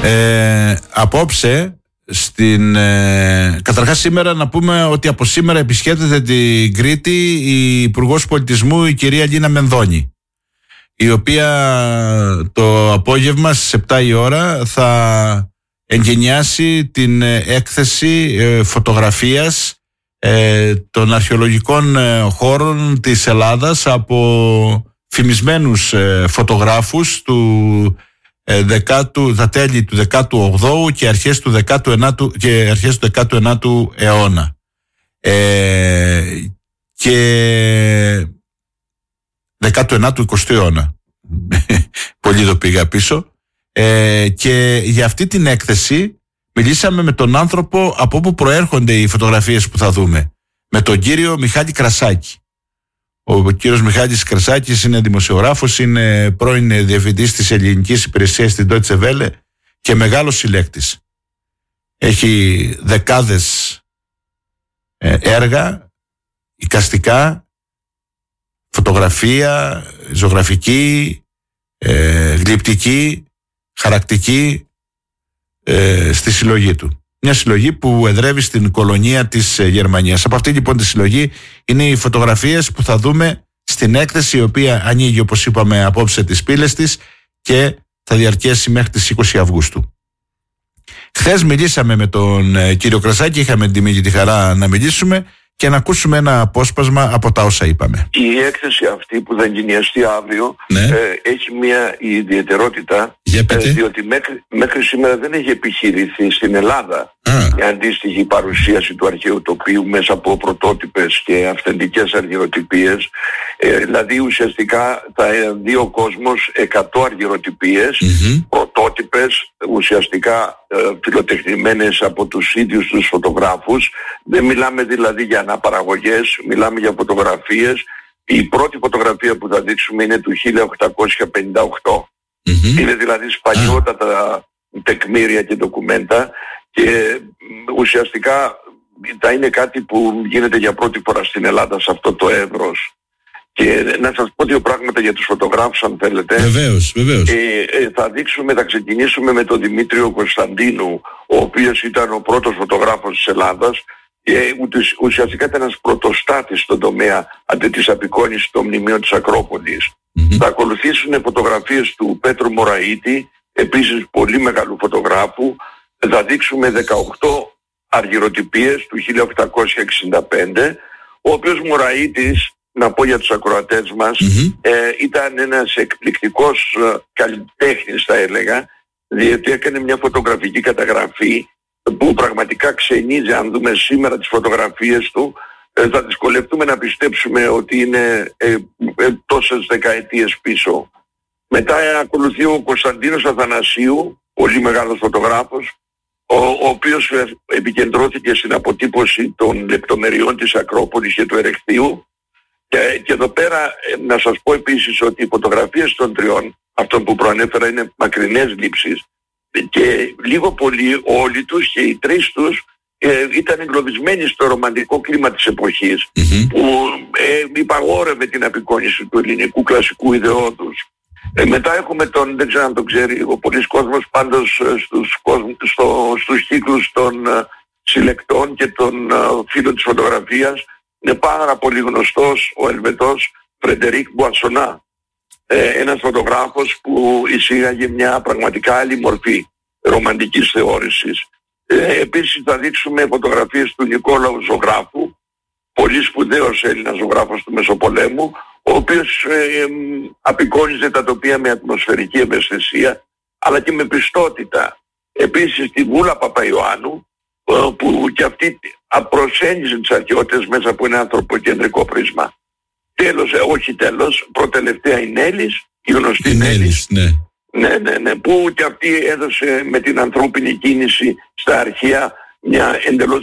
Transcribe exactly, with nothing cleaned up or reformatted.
Ε, απόψε, στην, ε, καταρχάς σήμερα να πούμε ότι από σήμερα επισκέπτεται την Κρήτη η Υπουργός Πολιτισμού, η κυρία Λίνα Μενδώνη, η οποία το απόγευμα στις επτά η ώρα θα εγκαινιάσει την έκθεση ε, φωτογραφίας ε, των αρχαιολογικών ε, χώρων της Ελλάδας από φημισμένους ε, φωτογράφους του ε, δεκάτου, τα τέλη του δεκάτου ογδόου και αρχές του δεκάτου ενάτου, και αρχές του δεκάτου ενάτου αιώνα. Ε, και δεκάτου ενάτου εικοστού αιώνα. Πολύ το πήγα πίσω. Ε, και για αυτή την έκθεση μιλήσαμε με τον άνθρωπο από όπου προέρχονται οι φωτογραφίες που θα δούμε, με τον κύριο Μιχάλη Κρασάκη. Ο κύριος Μιχάλης Κρασάκης είναι δημοσιογράφος, είναι πρώην διευθυντής της ελληνικής υπηρεσίας στην Deutsche Welle και μεγάλος συλλέκτης. Έχει δεκάδες ε, έργα εικαστικά, φωτογραφία, ζωγραφική, ε, γλυπτική, χαρακτική ε, στη συλλογή του. Μια συλλογή που εδρεύει στην κολονία της ε, Γερμανίας. Από αυτή λοιπόν τη συλλογή είναι οι φωτογραφίες που θα δούμε στην έκθεση, η οποία ανοίγει, όπως είπαμε, απόψε τις πύλες της και θα διαρκέσει μέχρι τις είκοσι Αυγούστου. Χθες μιλήσαμε με τον ε, κύριο Κρασάκη, είχαμε την τιμή και τη χαρά να μιλήσουμε και να ακούσουμε ένα απόσπασμα από τα όσα είπαμε. Η έκθεση αυτή που θα εγκαινιαστεί αύριο, ναι, ε, έχει μια ιδιαιτερότητα, ε, διότι μέχρι, μέχρι σήμερα δεν έχει επιχειρηθεί στην Ελλάδα η αντίστοιχη παρουσίαση του αρχαίου τοπίου μέσα από πρωτότυπες και αυθεντικές αργυροτυπίες. Ε, δηλαδή ουσιαστικά θα δει ο κόσμος εκατό αργυροτυπίες, mm-hmm. πρωτότυπες, ουσιαστικά ε, φιλοτεχνημένες από τους ίδιους τους φωτογράφους. Δεν μιλάμε δηλαδή για αναπαραγωγές, μιλάμε για φωτογραφίες. Η πρώτη φωτογραφία που θα δείξουμε είναι του χίλια οκτακόσια πενήντα οκτώ. Mm-hmm. Είναι δηλαδή σπανιότατα mm. τεκμήρια και ντοκουμέντα και ουσιαστικά θα είναι κάτι που γίνεται για πρώτη φορά στην Ελλάδα σε αυτό το εύρος. Και να σας πω δύο πράγματα για τους φωτογράφους, αν θέλετε. Βεβαίως, βεβαίως. Ε, ε, θα δείξουμε, θα ξεκινήσουμε με τον Δημήτριο Κωνσταντίνου, ο οποίος ήταν ο πρώτος φωτογράφος της Ελλάδας. Ε, ουσιαστικά ήταν ένας πρωτοστάτης στον τομέα αντί της απεικόνησης των μνημείων της Ακρόπολης. Mm-hmm. Θα ακολουθήσουν φωτογραφίες του Πέτρου Μωραΐτη, επίσης πολύ μεγάλου φωτογράφου. Θα δείξουμε δεκαοκτώ αργυροτυπίες του χίλια οκτακόσια εξήντα πέντε, ο οποίος Μωραΐτης, να πω για τους ακροατές μας, mm-hmm. ε, ήταν ένας εκπληκτικός ε, καλλιτέχνης, θα έλεγα, διότι έκανε μια φωτογραφική καταγραφή που πραγματικά ξενίζει. Αν δούμε σήμερα τις φωτογραφίες του, ε, θα δυσκολευτούμε να πιστέψουμε ότι είναι ε, ε, τόσες δεκαετίες πίσω. Μετά ε, ακολουθεί ο Κωνσταντίνος Αθανασίου, πολύ μεγάλος φωτογράφος, ο, ο οποίος ε, επικεντρώθηκε στην αποτύπωση των λεπτομεριών της Ακρόπολης και του Ερεχθείου. Και, και εδώ πέρα ε, να σας πω επίσης ότι οι φωτογραφίες των τριών, αυτών που προανέφερα, είναι μακρινές λήψεις και λίγο πολύ όλοι τους και οι τρεις τους ε, ήταν εγκλωβισμένοι στο ρομαντικό κλίμα της εποχής, mm-hmm. που ε, υπαγόρευε την απεικόνηση του ελληνικού κλασικού ιδεώδους. Ε, μετά έχουμε τον, δεν ξέρω αν το ξέρει ο πολλής κόσμος, πάντως ε, στους, στο, στους κύκλους των ε, συλλεκτών και των ε, φίλων της φωτογραφίας είναι πάρα πολύ γνωστός ο Ελβετός Φρεντερίκ Μπουανσονά, ε, ένας φωτογράφος που εισήγαγε μια πραγματικά άλλη μορφή ρομαντικής θεώρησης. Ε, επίσης θα δείξουμε φωτογραφίες του Νικόλαου Ζωγράφου, πολύ σπουδαίος Έλληνας ζωγράφος του Μεσοπολέμου, ο οποίος ε, ε, απεικόνιζε τα τοπία με ατμοσφαιρική ευαισθησία αλλά και με πιστότητα. Επίσης τη Βούλα Παπαϊωάννου, ε, που και αυτή προσέγγιζε τις αρχαιότητες μέσα από ένα ανθρωποκεντρικό πρίσμα. Τέλος, ε, όχι τέλος, προτελευταία η Νέλης, η γνωστή Νέλης, ναι. Ναι, ναι, ναι, που και αυτή έδωσε με την ανθρώπινη κίνηση στα αρχαία μια εντελώς